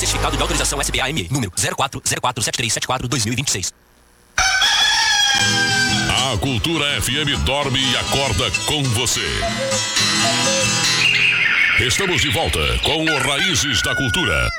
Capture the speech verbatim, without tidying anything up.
Certificado de autorização S B A M E, número zero quatro zero quatro sete três sete quatro dois mil e vinte e seis. A Cultura F M dorme e acorda com você. Estamos de volta com o Raízes da Cultura.